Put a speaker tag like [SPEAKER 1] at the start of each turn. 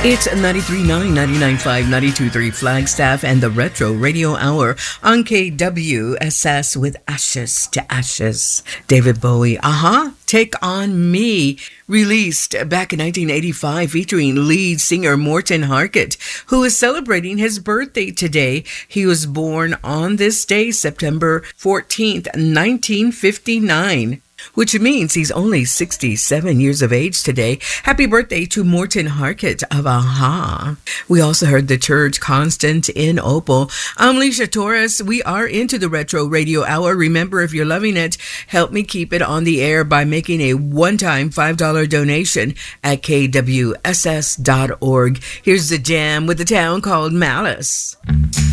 [SPEAKER 1] It's 93.9, 99.5, 92.3 Flagstaff and the Retro Radio Hour on KWSS with Ashes to Ashes. David Bowie, Take On Me, released back in 1985, featuring lead singer Morten Harket, who is celebrating his birthday today. He was born on this day, September 14th, 1959. Which means he's only 67 years of age today. Happy birthday to Morten Harket of a-ha. We also heard The Church, Constant in Opal. I'm Alicia Torres. We are into the Retro Radio Hour. Remember, if you're loving it, help me keep it on the air by making a one-time $5 donation at kwss.org. Here's the jam with the town called Malice.